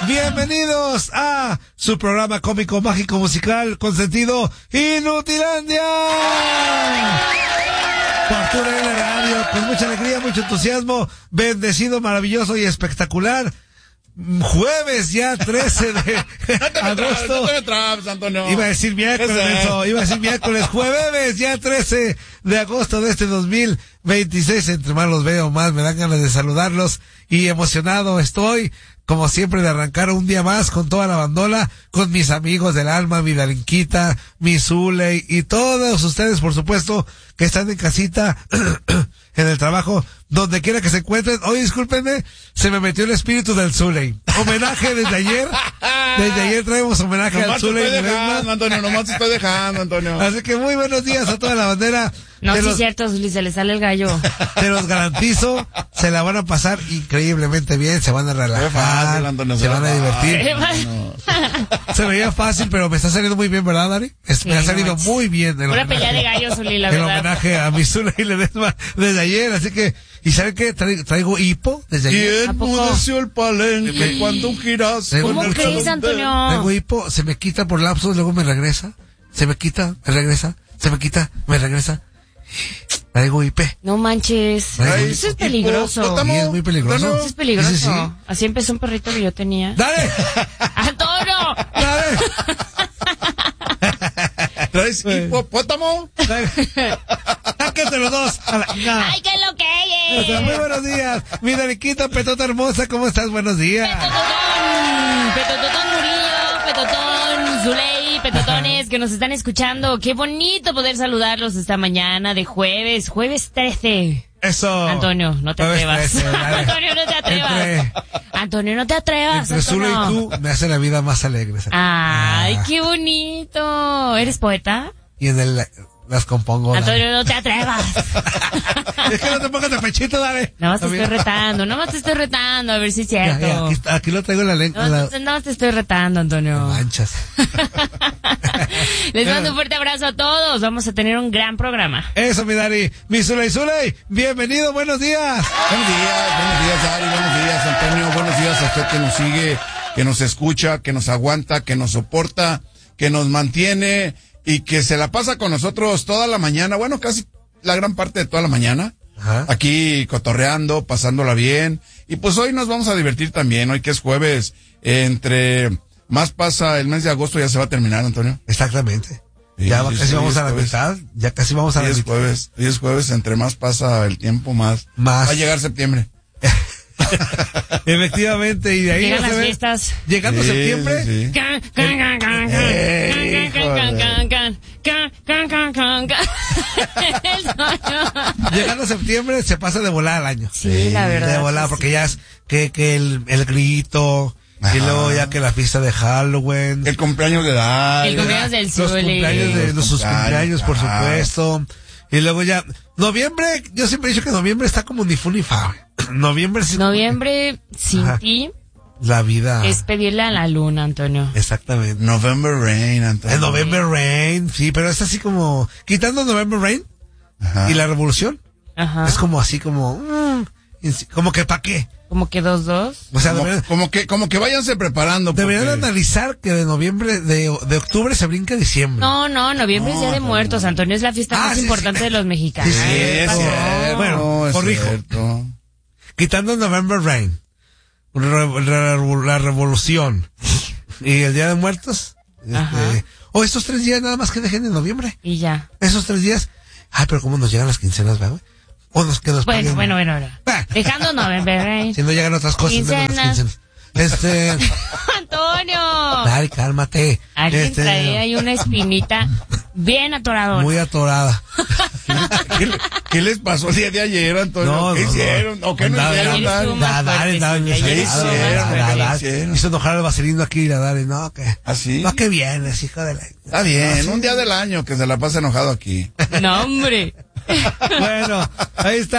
Bienvenidos a su programa cómico, mágico, musical con sentido Inutilandia. Por Arturo L. Radio, con mucha alegría, mucho entusiasmo, bendecido, maravilloso y espectacular. Jueves ya 13 de agosto. No te trabes, Antonio. Iba a decir miércoles, jueves ya 13 de agosto de este 2026. Entre más los veo, más me dan ganas de saludarlos y emocionado estoy, como siempre, de arrancar un día más con toda la bandola, con mis amigos del alma, mi Darinquita, mi Zuley y todos ustedes, por supuesto, que están en casita, en el trabajo, donde quiera que se encuentren. Hoy, discúlpenme, se me metió el espíritu del Zuley. Homenaje desde ayer. Desde ayer traemos homenaje al Zuley. Nomás te estoy dejando, Antonio. Así que muy buenos días a toda la bandera. No, sí es cierto, Zuley, se le sale el gallo. Te los garantizo, se la van a pasar increíblemente bien, se van a relajar, fácil, Antonio, se van a divertir. No. Se veía fácil, pero me está saliendo muy bien, ¿verdad, Dari? Me ha salido muy bien. Una pelea de gallo, Zuley, la el verdad. Homenaje a mi Zuley Ledesma desde ayer, así que, ¿y saben qué? Traigo hipo desde ayer. Y enmudeció el palenque cuando giras. ¿Cómo crees, Antonio? Traigo hipo, se me quita por lapsos, luego me regresa, se me quita, me regresa, se me quita, me regresa. Traigo IP. No manches. Ay, eso es peligroso. Sí, es muy peligroso. Eso es peligroso. Sí. Así empezó un perrito que yo tenía. ¡Dale! ¡Antonio! ¡Dale! ¿Traes hipopótamo? ¡Sáquete los dos! ¡Ay, qué lo que es! Muy buenos días, mi Dariquita, petota hermosa, ¿cómo estás? Buenos días. Petotón Murillo, Petotón Zuley, Petotones que nos están escuchando. Qué bonito poder saludarlos esta mañana de jueves 13. Eso. Antonio, no te atrevas. 13, Antonio, no te atrevas. Antonio, no te atrevas. Entre Zuley y tú me hace la vida más alegre. Ay, qué bonito. ¿Eres poeta? Y en las compongo. Antonio, no te atrevas. Es que no te pongas de pechito, dale. Nada más te estoy retando, a ver si es cierto. Ya, aquí lo traigo en la lengua. Nada más te estoy retando, Antonio. Manchas. Les mando un fuerte abrazo a todos. Vamos a tener un gran programa. Eso, mi Dari. Mi Zuley, bienvenido, buenos días. Buenos días, Dari, buenos días, Antonio, buenos días a usted que nos sigue, que nos escucha, que nos aguanta, que nos soporta, que nos mantiene y que se la pasa con nosotros toda la mañana, bueno, casi la gran parte de toda la mañana. Ajá. Aquí cotorreando, pasándola bien. Y pues hoy nos vamos a divertir también, hoy que es jueves, entre más pasa el mes de agosto ya se va a terminar, Antonio. Exactamente. Ya casi vamos a la mitad, ya casi vamos a la mitad. Hoy es jueves, entre más pasa el tiempo, más va a llegar septiembre. Efectivamente, y de ahí llegan las fiestas. Llegando septiembre. Sí. Llegando septiembre se pasa de volada el año. Sí, la verdad. De volada, porque ya es que el grito. Ajá. Y luego ya que la fiesta de Halloween. El cumpleaños de Dari. El cumpleaños del Zuley. Sus cumpleaños, por supuesto. Y luego ya, noviembre, yo siempre he dicho que noviembre está como ni fu ni fa. Noviembre sin ajá. ti. La vida. Es pedirle a la luna, Antonio. Exactamente. November Rain, Antonio. El November Rain, sí, pero es así como, quitando November Rain. Ajá. Y la revolución. Ajá. Es como así como que ¿pa' qué? Como que 2-2. O sea, como que váyanse preparando. Deberían analizar que de noviembre, de octubre se brinca a diciembre. No, noviembre es Día de Muertos, Antonio, es la fiesta más importante de los mexicanos. Sí, es cierto. Bueno, corrijo. Cierto. Quitando November Rain, la revolución y el Día de Muertos, estos 3 días nada más que dejen en noviembre. Y ya. Esos 3 días, pero cómo nos llegan las quincenas, ¿verdad? O nos quedamos bueno. Dejando November Rain. Si no llegan otras cosas, quincenas. Antonio. Dale, cálmate. Alguien trae ahí una espinita bien atoradora. Muy atorada. ¿Qué les pasó el día de ayer, Antonio? ¿Qué hicieron? ¿O qué no hicieron? Dale. Hizo enojar al vaselino aquí, dale, no, que. ¿Así? No, que vienes, hijo de la. Está bien, un día del año que se la pasa enojado aquí. No, hombre. Bueno, ahí está.